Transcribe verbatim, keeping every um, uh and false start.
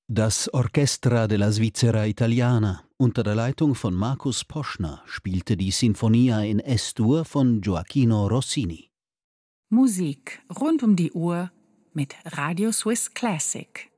Das Orchestra della Svizzera Italiana unter der Leitung von Markus Poschner spielte die Sinfonia in Es-Dur von Gioachino Rossini. Musik rund um die Uhr mit Radio Swiss Classic.